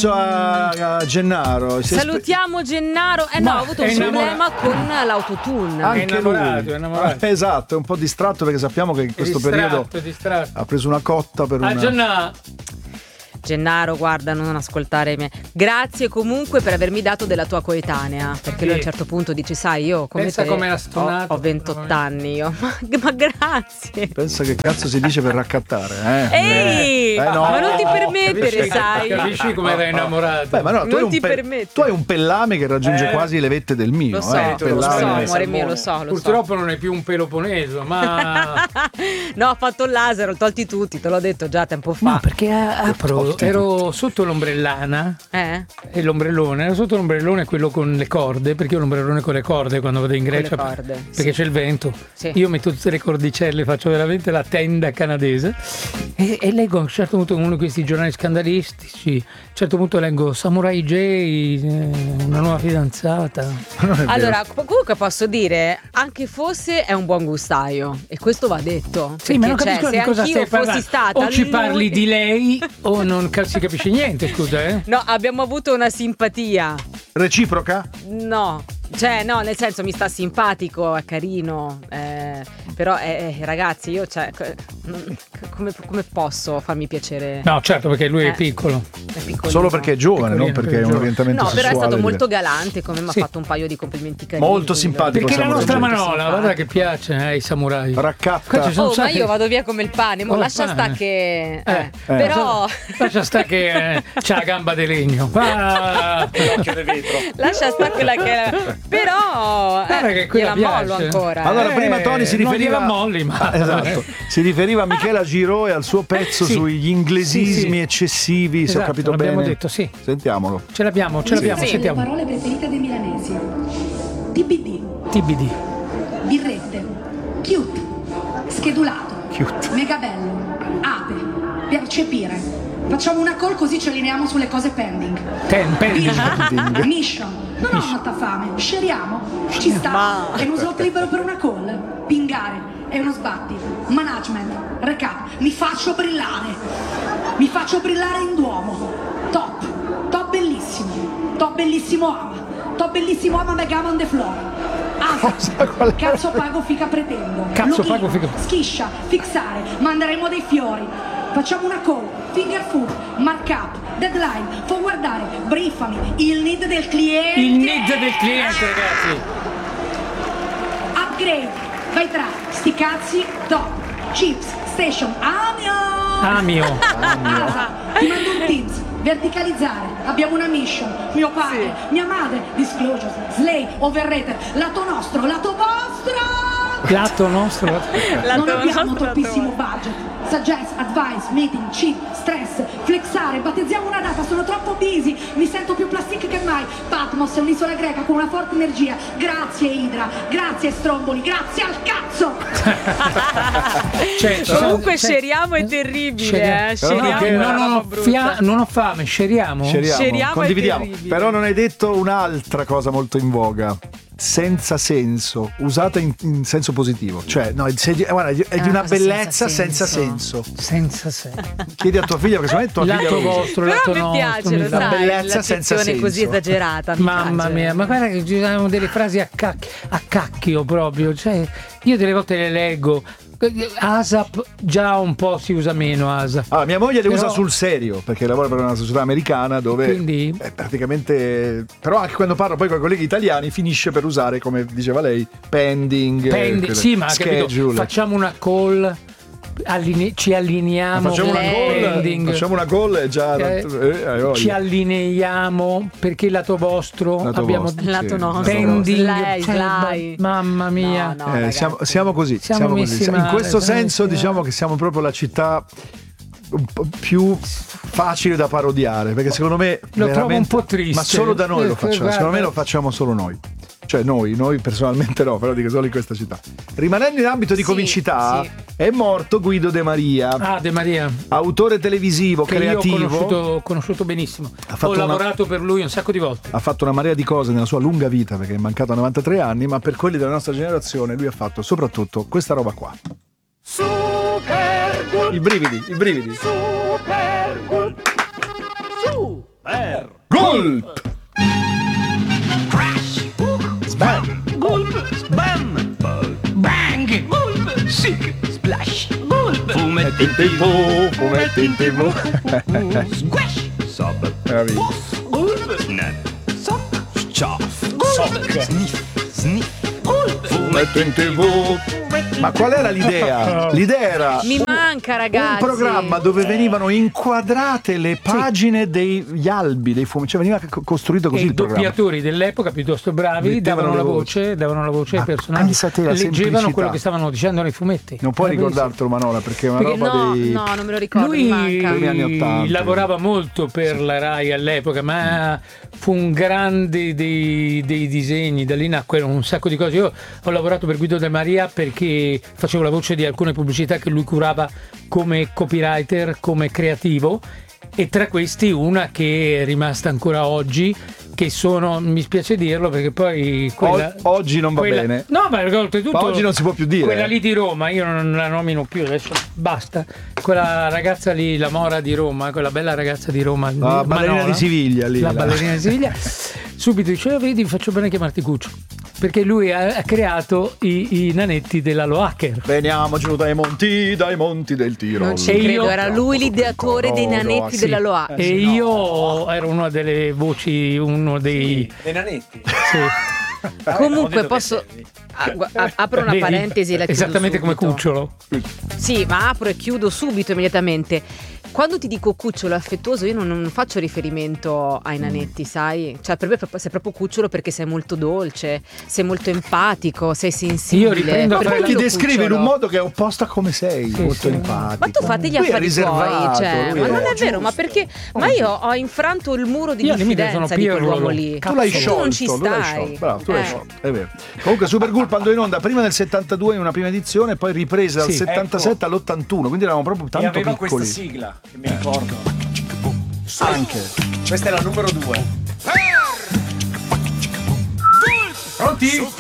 successo a Gennaro? Salutiamo Gennaro. No, ho avuto un problema con l'autotune. Anche è innamorato. Esatto, è un po' distratto perché sappiamo che in questo periodo ha preso una cotta per una... Gennaro, guarda, non ascoltare me. Grazie comunque per avermi dato della tua coetanea, perché lui a un certo punto dice, sai, io come pensa te come era stonato. Ho 28 anni io. Ma grazie. Pensa che cazzo si dice per raccattare, Ehi, no. ma non ti permettere, sai? Capisci come era innamorato? Beh, ma no, non ti permettere. Tu hai un pellame che raggiunge quasi le vette del mio. Lo so, amore mio, lo so. Purtroppo non è più un peloponeso, ma no, ho fatto il laser, ho tolti tutti, te l'ho detto già tempo fa. no, perché ero sotto l'ombrellana e l'ombrellone, ero sotto l'ombrellone quello con le corde, perché io ho l'ombrellone con le corde quando vado in Grecia, perché c'è il vento. Io metto tutte le cordicelle, faccio veramente la tenda canadese e leggo a un certo punto uno di questi giornali scandalistici, a un certo punto leggo Samurai J, una nuova fidanzata. Allora, comunque posso dire, anche fosse è un buon gustaio e questo va detto. Sì, ma non capisco se cosa anch'io stai fossi stata o ci parli di lei o non si capisce niente, scusa, No, abbiamo avuto una simpatia reciproca? No, cioè no, nel senso mi sta simpatico, è carino, però ragazzi, io come posso farmi piacere? No, certo, perché lui è piccolo. Solo perché è giovane, non perché è un orientamento sessuale. No, però è stato molto galante, come mi ha fatto un paio di complimenti carini. Molto simpatico. Perché la nostra Manola, guarda che piace ai samurai. Raccatta. Ma io vado via come il pane, lascia sta che però lascia sta che c'ha la gamba di legno. Lascia sta quella che però gliela mollo ancora. Allora prima Tony si riferiva esatto. Si riferiva a Michela Giraud e al suo pezzo sugli inglesismi eccessivi, se ho capito bene. Abbiamo detto Sentiamolo. Ce l'abbiamo, sentiamo. Le parole preferite dei milanesi: TBD, birrette, cute, schedulato, mega bello, ape, percepire. Facciamo una call così ci allineiamo sulle cose pending. Mission. Non ho molta fame. Scegliamo. Ci sta. È uno slot libero per una call. Pingare. È uno sbatti. Management. Recap. Mi faccio brillare in Duomo. Top bellissimo ama. Top bellissimo ama Megama on the floor. Cazzo pago fica pretendo. Schiscia. Fixare. Manderemo dei fiori. Facciamo una call, finger food, markup, deadline, forwardare, briefami, il need del cliente. Ragazzi. Upgrade, vai tra, sti cazzi, top, chips, station, Amio. Asa, ti mando un Teams, verticalizzare, abbiamo una mission, mio padre, mia madre, disclosures, slay, overrated, lato nostro, lato vostro. Non abbiamo troppissimo budget. Suggest, advice, meeting, cheat, stress, flexare, battezziamo una data, sono troppo busy, mi sento più plastic che mai. Patmos è un'isola greca con una forte energia. Grazie Idra, grazie Stromboli, grazie al cazzo. Comunque Sceriamo è terribile, non ho fame, Sceriamo, condividiamo. Però non hai detto un'altra cosa molto in voga. Senza senso, usata in senso positivo, cioè no, guarda, è di una bellezza senza senso. Chiedi a tua figlia, perché secondo me tua figlia vostro, però mi piace, lo sai, bellezza senza senso, così esagerata. Mamma mia, ma guarda che ci sono delle frasi a cacchio proprio, cioè io delle volte le leggo. ASAP già un po' si usa meno ASAP. Mia moglie le usa sul serio perché lavora per una società americana dove quindi praticamente, però anche quando parlo poi con i colleghi italiani finisce per usare, come diceva lei, pending sì, ma schedule. Capito, facciamo una call, ci allineiamo, facciamo una call e già ci allineiamo perché lato vostro abbiamo lato nostro pending, mamma mia, siamo così, in questo senso diciamo che siamo proprio la città un po' più facile da parodiare, perché secondo me lo trovo un po' triste, ma solo da noi lo facciamo, secondo me lo facciamo solo noi. Cioè noi personalmente no, però dico solo in questa città. Rimanendo in ambito di comicità, è morto Guido De Maria. De Maria, autore televisivo, che creativo. Io ho conosciuto benissimo. Ho lavorato per lui un sacco di volte. Ha fatto una marea di cose nella sua lunga vita, perché è mancato a 93 anni, ma per quelli della nostra generazione lui ha fatto soprattutto questa roba qua. Super good. I brividi. Super good. Gulp. Crash. Spam. Gulp. Spam. Bang. Gulp. Sick. Splash. Gulp. Fumetti in TV. Fumetti in TV. Squash. Sob. Gulp. Snap. Sock. Sciaff. Sock. Sniff. Sniff. Gulp. Fumetti in TV. Ma qual era l'idea? L'idea era mi manca, ragazzi, un programma dove venivano inquadrate le pagine degli albi dei fumetti, cioè veniva costruito così e il programma. I doppiatori dell'epoca piuttosto bravi davano la voce ai personaggi, leggevano quello che stavano dicendo nei fumetti. Non puoi ricordartelo, Manola, perché è una roba dei... No, non me lo ricordo. Lui anni 80. lavorava molto per la Rai all'epoca, ma fu un grande dei disegni, da lì nacquero un sacco di cose. Io ho lavorato per Guido De Maria perché facevo la voce di alcune pubblicità che lui curava come copywriter, come creativo, e tra questi una che è rimasta ancora oggi, che sono, mi spiace dirlo perché poi quella, oggi non va bene. No, ma oltretutto ma oggi non si può più dire. Quella lì di Roma, io non la nomino più adesso, basta. Quella ragazza lì, la Mora di Roma, quella bella ragazza di Roma, la ballerina di Siviglia lì. La ballerina di Siviglia. Subito diceva, vedi, faccio bene a chiamarti Cuccio, perché lui ha creato i nanetti della Loacker. Veniamo giù dai monti del Tirolo. Non ci credo, era lui l'ideatore dei nanetti della Loacker. E io ero una delle voci, uno dei nanetti. Sì. Comunque posso apro una parentesi e la chiudo esattamente subito. Come Cucciolo. Sì, ma apro e chiudo subito immediatamente. Quando ti dico cucciolo affettuoso, io non faccio riferimento ai nanetti, sai? Cioè, per me sei proprio cucciolo perché sei molto dolce, sei molto empatico, sei sensibile. Io riprendo ma poi ti descrivi in un modo che è opposta come sei, molto empatico. Ma tu fate gli affari tuoi, cioè, ma non è vero, ma perché? Ma io ho infranto il muro di diffidenza di quell'uomo lì. Tu l'hai sciolto, tu non ci stai. Bravo, tu l'hai sciolto, è vero. Comunque Super Gulp andò in onda prima del 72 in una prima edizione, poi ripresa dal 77 all'81, quindi eravamo proprio tanto aveva piccoli. Questa sigla che mi ricordo. Anche questa è la numero 2. Pronti?